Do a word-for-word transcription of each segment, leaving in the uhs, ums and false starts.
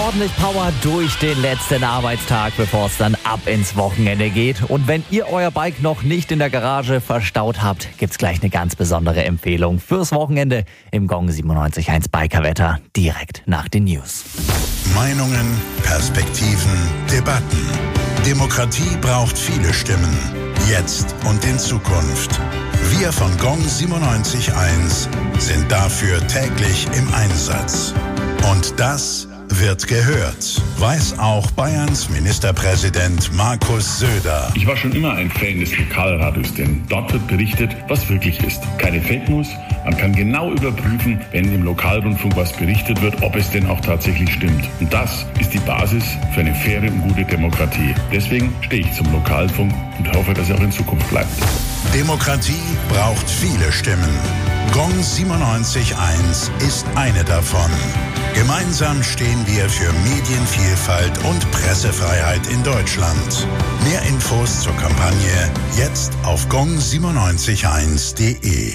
ordentlich Power durch den letzten Arbeitstag, bevor es dann ab ins Wochenende geht. Und wenn ihr euer Bike noch nicht in der Garage verstaut habt, gibt's gleich eine ganz besondere Empfehlung fürs Wochenende im Gong siebenundneunzig Komma eins Bikerwetter direkt nach den News. Meinungen, Perspektiven, Debatten. Demokratie braucht viele Stimmen. Jetzt und in Zukunft. Wir von Gong siebenundneunzig Komma eins sind dafür täglich im Einsatz. Und das wird gehört, weiß auch Bayerns Ministerpräsident Markus Söder. Ich war schon immer ein Fan des Lokalradios, denn dort wird berichtet, was wirklich ist. Keine Fake News. Man kann genau überprüfen, wenn im Lokalrundfunk was berichtet wird, ob es denn auch tatsächlich stimmt. Und das ist die Basis für eine faire und gute Demokratie. Deswegen stehe ich zum Lokalfunk und hoffe, dass er auch in Zukunft bleibt. Demokratie braucht viele Stimmen. Gong siebenundneunzig Komma eins ist eine davon. Gemeinsam stehen wir für Medienvielfalt und Pressefreiheit in Deutschland. Mehr Infos zur Kampagne jetzt auf gong siebenundneunzig Komma eins punkt de.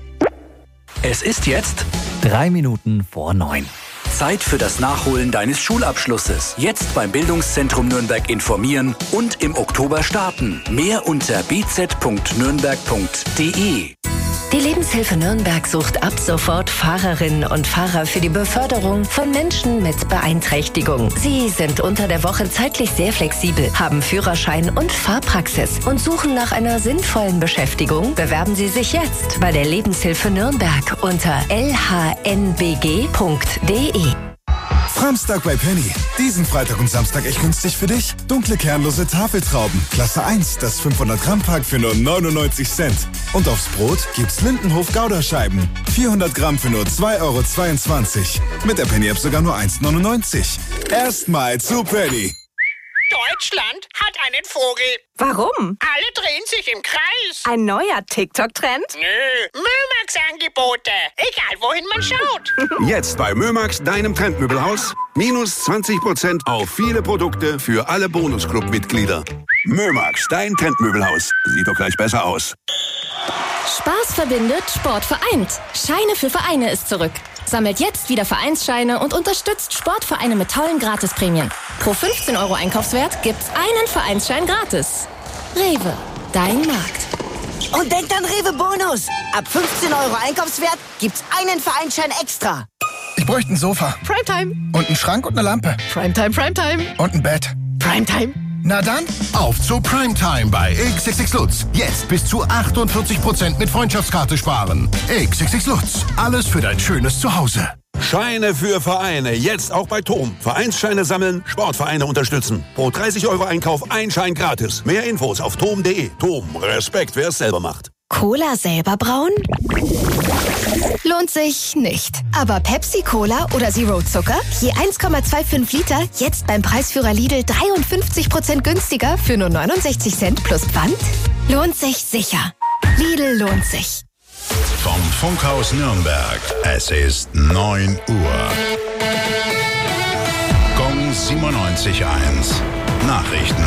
Es ist jetzt Drei Minuten vor neun. Zeit für das Nachholen deines Schulabschlusses. Jetzt beim Bildungszentrum Nürnberg informieren und im Oktober starten. Mehr unter b z punkt nürnberg punkt de. Die Lebenshilfe Nürnberg sucht ab sofort Fahrerinnen und Fahrer für die Beförderung von Menschen mit Beeinträchtigung. Sie sind unter der Woche zeitlich sehr flexibel, haben Führerschein und Fahrpraxis und suchen nach einer sinnvollen Beschäftigung. Bewerben Sie sich jetzt bei der Lebenshilfe Nürnberg unter l h n b g punkt de. Samstag bei Penny. Diesen Freitag und Samstag echt günstig für dich. Dunkle kernlose Tafeltrauben. Klasse eins, das fünfhundert Gramm Pack für nur neunundneunzig Cent. Und aufs Brot gibt's Lindenhof Gouda-Scheiben. vierhundert Gramm für nur zwei Euro zweiundzwanzig. Mit der Penny-App sogar nur eins neunundneunzig. Erstmal zu Penny. Deutschland hat einen Vogel. Warum? Alle drehen sich im Kreis. Ein neuer TikTok-Trend? Nö, Mömax-Angebote. Egal, wohin man schaut. Jetzt bei Mömax, deinem Trendmöbelhaus. Minus zwanzig Prozent auf viele Produkte für alle Bonusclub-Mitglieder. Mömax, dein Trendmöbelhaus. Sieht doch gleich besser aus. Spaß verbindet, Sport vereint. Scheine für Vereine ist zurück. Sammelt jetzt wieder Vereinsscheine und unterstützt Sportvereine mit tollen Gratisprämien. Pro fünfzehn Euro Einkaufswert gibt's einen Vereinsschein gratis. Rewe, dein Markt. Und denkt an Rewe Bonus. Ab fünfzehn Euro Einkaufswert gibt's einen Vereinsschein extra. Ich bräuchte ein Sofa. Primetime. Und einen Schrank und eine Lampe. Primetime, Primetime. Und ein Bett. Primetime. Na dann, auf zu Primetime bei X X X Lutz. Jetzt bis zu achtundvierzig Prozent mit Freundschaftskarte sparen. X X X Lutz. Alles für dein schönes Zuhause. Scheine für Vereine. Jetzt auch bei Tom. Vereinsscheine sammeln, Sportvereine unterstützen. Pro dreißig Euro Einkauf ein Schein gratis. Mehr Infos auf tom punkt de. Tom, Respekt, wer es selber macht. Cola selber brauen? Lohnt sich nicht. Aber Pepsi-Cola oder Zero Zucker? Je eins Komma fünfundzwanzig Liter, jetzt beim Preisführer Lidl dreiundfünfzig Prozent günstiger für nur neunundsechzig Cent plus Pfand? Lohnt sich sicher. Lidl lohnt sich. Vom Funkhaus Nürnberg. Es ist neun Uhr. Gong siebenundneunzig Komma eins. Nachrichten.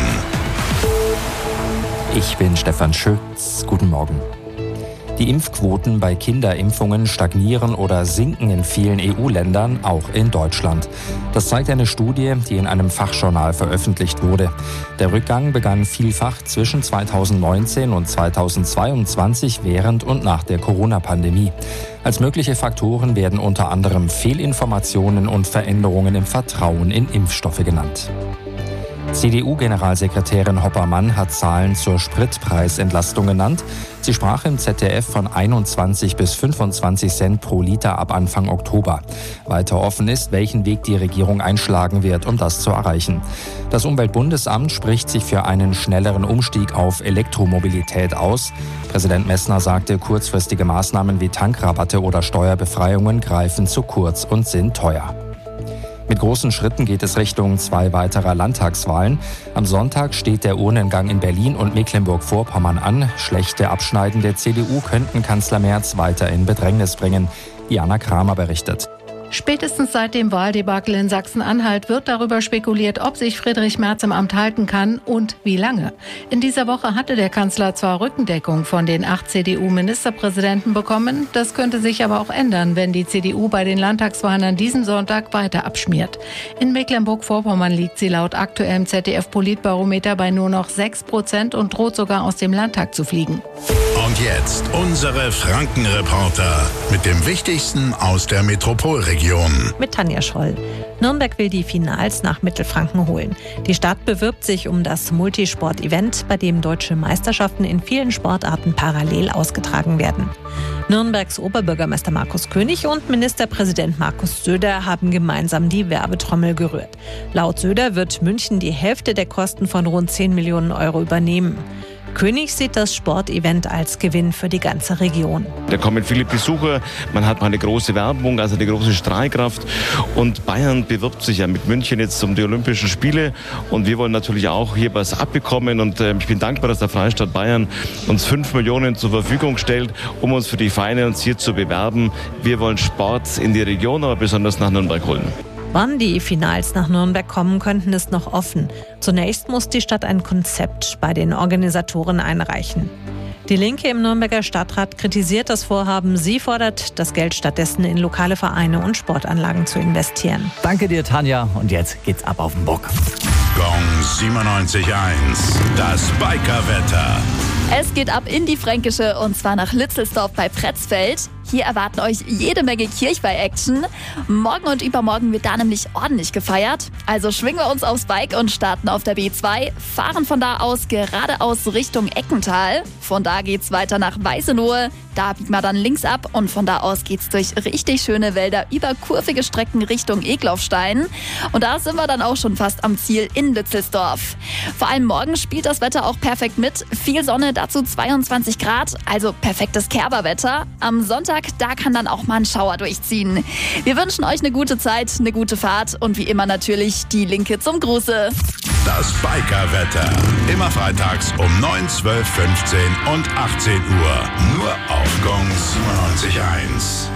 Ich bin Stefan Schütz. Guten Morgen. Die Impfquoten bei Kinderimpfungen stagnieren oder sinken in vielen E U-Ländern, auch in Deutschland. Das zeigt eine Studie, die in einem Fachjournal veröffentlicht wurde. Der Rückgang begann vielfach zwischen zweitausendneunzehn und zweitausendzweiundzwanzig während und nach der Corona-Pandemie. Als mögliche Faktoren werden unter anderem Fehlinformationen und Veränderungen im Vertrauen in Impfstoffe genannt. C D U-Generalsekretärin Hoppermann hat Zahlen zur Spritpreisentlastung genannt. Sie sprach im Z D F von einundzwanzig bis fünfundzwanzig Cent pro Liter ab Anfang Oktober. Weiter offen ist, welchen Weg die Regierung einschlagen wird, um das zu erreichen. Das Umweltbundesamt spricht sich für einen schnelleren Umstieg auf Elektromobilität aus. Präsident Messner sagte, kurzfristige Maßnahmen wie Tankrabatte oder Steuerbefreiungen greifen zu kurz und sind teuer. Mit großen Schritten geht es Richtung zwei weiterer Landtagswahlen. Am Sonntag steht der Urnengang in Berlin und Mecklenburg-Vorpommern an. Schlechte Abschneiden der C D U könnten Kanzler Merz weiter in Bedrängnis bringen. Jana Kramer berichtet. Spätestens seit dem Wahldebakel in Sachsen-Anhalt wird darüber spekuliert, ob sich Friedrich Merz im Amt halten kann und wie lange. In dieser Woche hatte der Kanzler zwar Rückendeckung von den acht C D U-Ministerpräsidenten bekommen, das könnte sich aber auch ändern, wenn die C D U bei den Landtagswahlen an diesem Sonntag weiter abschmiert. In Mecklenburg-Vorpommern liegt sie laut aktuellem Z D F-Politbarometer bei nur noch sechs Prozent und droht sogar aus dem Landtag zu fliegen. Und jetzt unsere Franken-Reporter mit dem Wichtigsten aus der Metropolregion. Mit Tanja Scholl. Nürnberg will die Finals nach Mittelfranken holen. Die Stadt bewirbt sich um das Multisport-Event, bei dem deutsche Meisterschaften in vielen Sportarten parallel ausgetragen werden. Nürnbergs Oberbürgermeister Markus König und Ministerpräsident Markus Söder haben gemeinsam die Werbetrommel gerührt. Laut Söder wird München die Hälfte der Kosten von rund zehn Millionen Euro übernehmen. König sieht das Sportevent als Gewinn für die ganze Region. Da kommen viele Besucher, man hat mal eine große Werbung, also eine große Strahlkraft. Und Bayern bewirbt sich ja mit München jetzt um die Olympischen Spiele. Und wir wollen natürlich auch hier was abbekommen. Und äh, ich bin dankbar, dass der Freistaat Bayern uns fünf Millionen zur Verfügung stellt, um uns für die Finals hier zu bewerben. Wir wollen Sport in die Region, aber besonders nach Nürnberg holen. Wann die Finals nach Nürnberg kommen könnten, ist noch offen. Zunächst muss die Stadt ein Konzept bei den Organisatoren einreichen. Die Linke im Nürnberger Stadtrat kritisiert das Vorhaben. Sie fordert, das Geld stattdessen in lokale Vereine und Sportanlagen zu investieren. Danke dir, Tanja. Und jetzt geht's ab auf den Bock. Gong siebenundneunzig Komma eins, das Bikerwetter. Es geht ab in die Fränkische und zwar nach Litzelsdorf bei Pretzfeld. Hier erwarten euch jede Menge Kirchweih-Action. Morgen und übermorgen wird da nämlich ordentlich gefeiert. Also schwingen wir uns aufs Bike und starten auf der B zwei, fahren von da aus geradeaus Richtung Eckental. Von da geht's weiter nach Weißenohe. Da biegen wir dann links ab und von da aus geht's durch richtig schöne Wälder über kurvige Strecken Richtung Eglaufstein. Und da sind wir dann auch schon fast am Ziel in Litzelsdorf. Vor allem morgen spielt das Wetter auch perfekt mit. Viel Sonne, dazu zweiundzwanzig Grad, also perfektes Kerberwetter. Am Sonntag, da kann dann auch mal ein Schauer durchziehen. Wir wünschen euch eine gute Zeit, eine gute Fahrt und wie immer natürlich die Linke zum Gruße. Das Bikerwetter. Immer freitags um neun, zwölf, fünfzehn und achtzehn Uhr. Nur auf Gong siebenundneunzig Komma eins.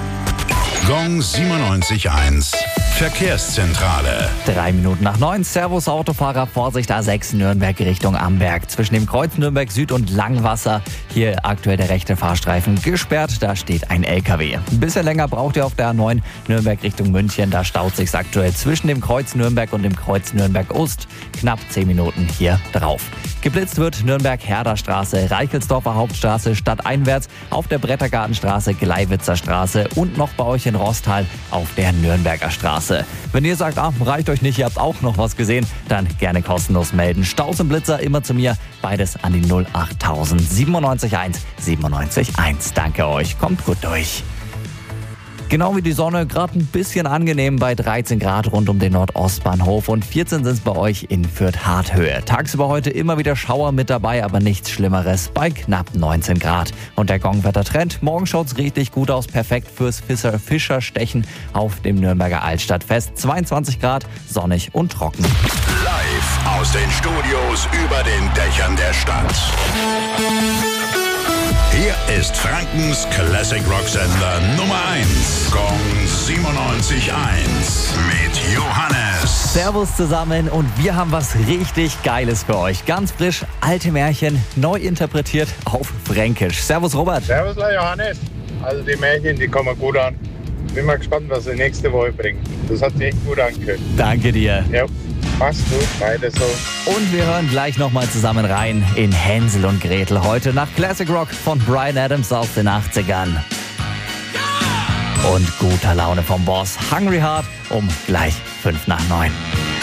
Gong siebenundneunzig Komma eins. Verkehrszentrale. Drei Minuten nach neun. Servus Autofahrer, Vorsicht A sechs Nürnberg Richtung Amberg. Zwischen dem Kreuz Nürnberg Süd und Langwasser. Hier aktuell der rechte Fahrstreifen gesperrt. Da steht ein L K W. Ein bisschen länger braucht ihr auf der A neun Nürnberg Richtung München. Da staut sich's aktuell zwischen dem Kreuz Nürnberg und dem Kreuz Nürnberg Ost. Knapp zehn Minuten hier drauf. Geblitzt wird Nürnberg-Herder-Straße, Reichelsdorfer Hauptstraße stadteinwärts, auf der Brettergartenstraße, Gleiwitzer Straße und noch bei euch in Rostal auf der Nürnberger Straße. Wenn ihr sagt, ah, reicht euch nicht, ihr habt auch noch was gesehen, dann gerne kostenlos melden. Staus und Blitzer immer zu mir, beides an die null achttausend siebenundneunzig eins siebenundneunzig eins. Danke euch, kommt gut durch. Genau wie die Sonne, gerade ein bisschen angenehm bei dreizehn Grad rund um den Nordostbahnhof und vierzehn sind es bei euch in Fürth-Harthöhe. Tagsüber heute immer wieder Schauer mit dabei, aber nichts Schlimmeres bei knapp neunzehn Grad. Und der Gongwettertrend, morgen schaut's richtig gut aus, perfekt fürs Fischer Fischerstechen auf dem Nürnberger Altstadtfest. zweiundzwanzig Grad, sonnig und trocken. Live aus den Studios über den Dächern der Stadt. Hier ist Frankens Classic Rock Sender Nummer eins. Gong siebenundneunzig Komma eins mit Johannes. Servus zusammen und wir haben was richtig Geiles für euch. Ganz frisch, alte Märchen, neu interpretiert auf Fränkisch. Servus Robert. Servus Johannes. Also die Märchen, die kommen gut an. Bin mal gespannt, was sie nächste Woche bringen. Das hat sich echt gut angehört. Danke dir. Ja. Mach's gut, weiter so. Und wir hören gleich nochmal zusammen rein in Hänsel und Gretel. Heute nach Classic Rock von Bryan Adams aus den achtzigern. Und guter Laune vom Boss Hungry Heart um gleich fünf nach neun.